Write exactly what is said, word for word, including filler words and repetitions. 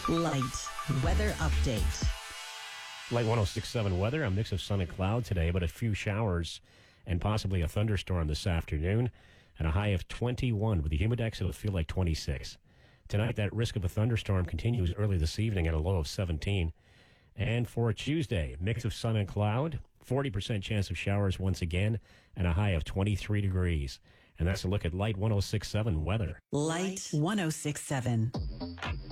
Light weather update. Light one oh six point seven weather, a mix of sun and cloud today, but a few showers and possibly a thunderstorm this afternoon, and a high of twenty-one. With the humidex, it'll feel like twenty-six. Tonight, that risk of a thunderstorm continues early this evening at a low of seventeen. And for Tuesday, mix of sun and cloud, forty percent chance of showers once again, and a high of twenty-three degrees. And that's a look at Light one oh six point seven weather. Light one oh six point seven.